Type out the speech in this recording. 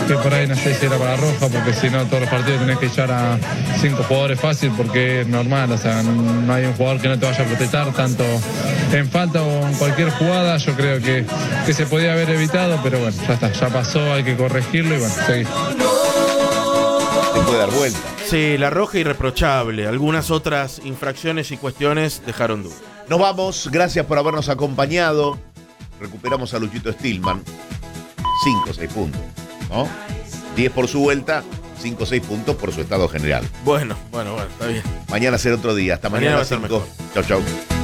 que por ahí no sé si era para roja, porque si no todos los partidos tenés que echar a 5 jugadores fácil, porque es normal, o sea, no hay un jugador que no te vaya a protestar, tanto en falta o en cualquier jugada. Yo creo que se podía haber evitado, pero bueno, ya está, ya pasó, hay que corregirlo y bueno, seguir. Se puede dar vuelta. Sí, la roja irreprochable. Algunas otras infracciones y cuestiones dejaron dudas. Nos vamos, gracias por habernos acompañado. Recuperamos a Luchito Stillman. 5 o 6 puntos, ¿no? 10 por su vuelta, 5 o 6 puntos por su estado general. Bueno, está bien. Mañana será otro día. Hasta mañana Mañana a va a ser 5. mejor. Chau, chau.